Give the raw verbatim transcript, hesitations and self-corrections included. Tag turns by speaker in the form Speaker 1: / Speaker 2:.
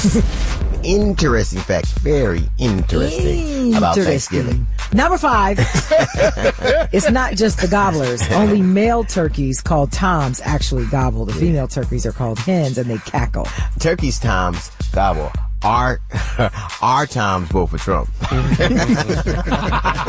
Speaker 1: Interesting fact. Very interesting,
Speaker 2: interesting
Speaker 1: about Thanksgiving.
Speaker 2: Number five. It's not just the gobblers. Only male turkeys called toms actually gobble. The female turkeys are called hens, and they cackle.
Speaker 1: Turkeys' toms gobble. Our, our toms vote for Trump.